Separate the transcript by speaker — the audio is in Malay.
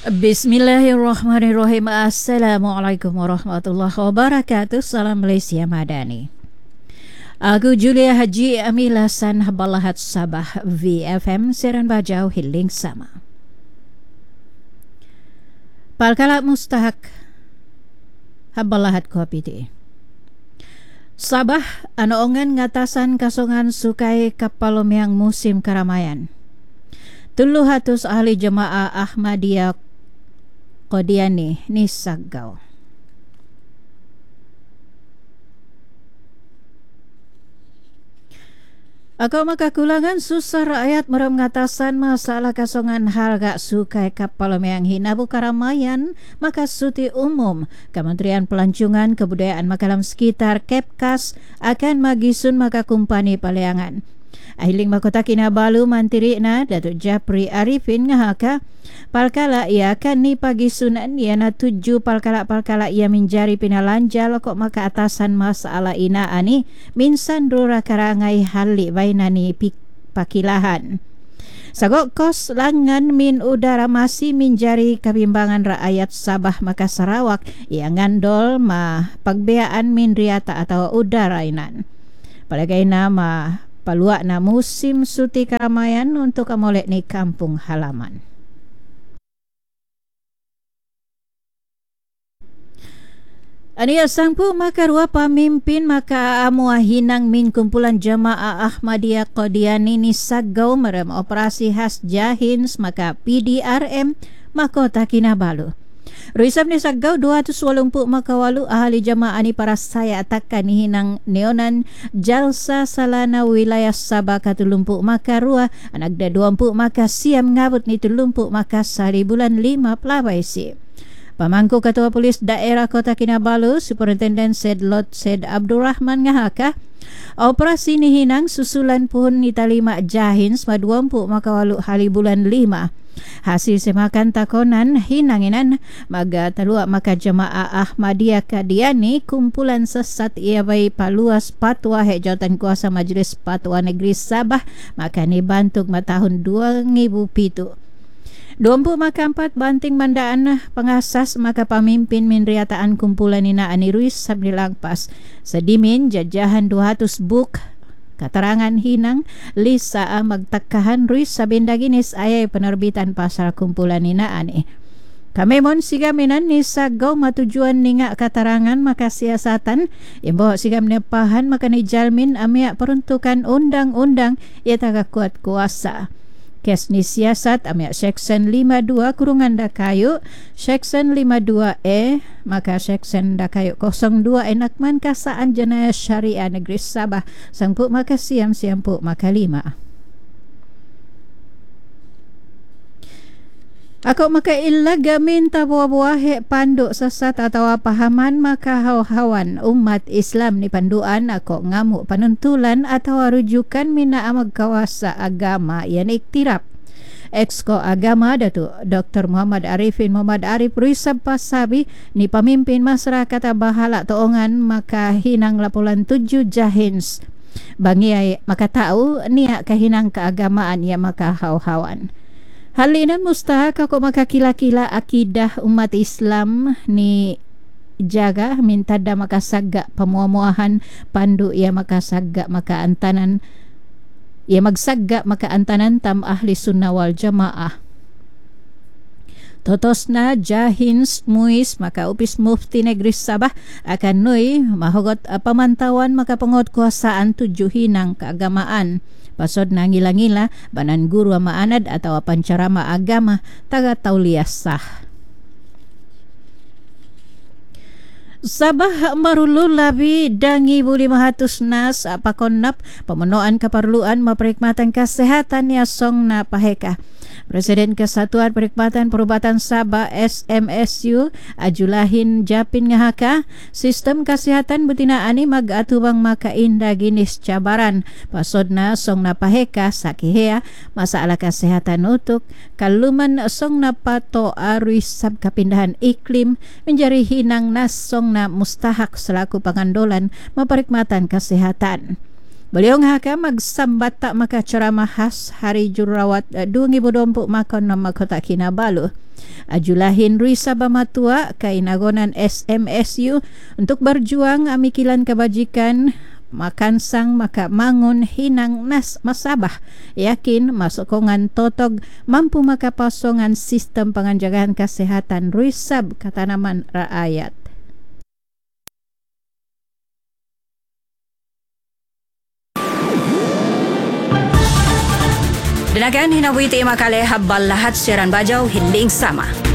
Speaker 1: Bismillahirrahmanirrahim. Assalamualaikum warahmatullahi wabarakatuh. Salam Malaysia Madani. Aku Julia Haji Amilasan Balahat Sabah VFM Seran Bajau Hiling Sama. Palkalak mustahak Habalahat Kopiti. Sabah anoongan ngatasan kasongan sukai kapalomiang musim keramaian. 300 ahli jemaah Ahmadiyah Qadiani ni Saggau. Akau makakulangan susah rakyat meram ngatasan masalah kasongan harga sukai kapal meang hinabu karamayan maka suti umum Kementerian Pelancongan Kebudayaan Makalam Sekitar Kepkas akan magisun maka kumpani paliangan. Ahiling Mahkota Kinabalu Mantiri na Datuk Japri Arifin ngahaka palkala ia akan ni pagi sunan ia na 7 palkala ia menjari pinalanja lokok maka atasan masalah ina ani minsan rura karangai hali bainani pakilahan. Sagok kos langan min udara masih menjari kebimbangan rakyat Sabah maka Sarawak ia ngandol ma pagbeaan min riata atau udara inan. Palagai nama paluak na musim suti keramaian untuk amolek ni kampung halaman. Ania sangpu maka rua pamimpin maka amua hinang min kumpulan jemaah Ahmadiyah Qadiani ni Saggau merem operasi khas Jahins maka PDRM Mahkota Kinabalu. Risab ni Saggau 280 makawalu ahli jamaah ni para saya atakan ni hinang neonan jalsa salana wilayah Sabah katulumpu maka rua anak da 20 maka siam ngabut ni tulumpu maka sehari bulan 5 pelabaisi. Pemangku Ketua Polis Daerah Kota Kinabalu Superintendent Said Lot Said Abdul Rahman ngahaka operasi ni hinang susulan puhun ni talima Jahins ma 20 makawalu hari bulan 5. Hasil semakan takonan hinanginan maga talua maka jemaah Ahmadiyah Qadiani kumpulan sesat ia bai paluas patwa hek jawatan kuasa Majlis Patwa Negeri Sabah maka ni bantuk ma tahun 2007. 20 maka 4 banting mandaan pengasas maka pemimpin min riataan kumpulan ina ani Ruiz Sabni Langpas sedimin jajahan 200 buk keterangan hinang Lisa magtakahan Ruiz Sabinda Ginis ayai penerbitan pasal kumpulan ina ani. Kami mon sigaminan ni Saggau matujuan ninga keterangan maka siasatan imbawa sigam nepahan maka ni jalmin amia peruntukan undang-undang ia tagak kuat kuasa. Kes ni siasat amia Seksyen 52 kurungan Dakayu Seksyen 52E maka Seksyen Dakayu 02 enakman kasaan jenayah syariah negeri Sabah sangpuk maka siam-siampuk maka 5. Aku maka ilaga minta buah-buah hek panduk sesat atau pahaman maka hawan umat Islam ni panduan aku ngamuk penentulan atau rujukan mina amag kawasa agama yang iktirap. Exco Agama Datuk Dr. Muhammad Arifin Muhammad Arif Ruisab Pasabi ni pemimpin masyarakat bahalak toongan maka hinang laporan 7 Jahins. Bangi maka tahu niat kehinang keagamaan yang maka hawan. Hal ini mustahak aku maka kila-kila akidah umat Islam ni jaga minta dah maka sagak pemuah-muahan pandu ia maka sagak maka antanan ia magsagak maka antanan tam ahli sunnah wal jamaah. Totosna Jahins Muis maka upis mufti negeri Sabah akan nui mahogot pemantauan maka penguatkuasaan 7 hinang keagamaan. Pasod na ngila-ngila banan guru ama anad atau pancarama agama taga tauliah sah. Sabah marulu labi dangi 500 nas pakonap pemenuhan keperluan memperkhidmatan kesehatan ya song na paheka. Presiden Kesatuan Perkhidmatan Perubatan Sabah SMSU Ajulahin Japin ngahaka sistem kesihatan betina ani magatubang maka indah ginis cabaran pasodna song napaheka sakihea masalah kesehatan utuk kaluman song napato arui sab kapindahan iklim menjadi hinang nas song na mustahak selaku pangandolan memperkhidmatan kesehatan. Beliau ngahaka magsambat tak maka ceramah khas Hari Jururawat 2020 maka nama Kota Kinabalu. Ajulahin Rui Sabah Matua kainagonan SMSU untuk berjuang amikilan kebajikan makan sang maka mangun hinang nas masabah yakin masukongan totog mampu maka pasongan sistem penganjagaan kesehatan Rui Sab katanaman rakyat. Dinakan hinawiti makale habal lahat siaran bajau hiling sama.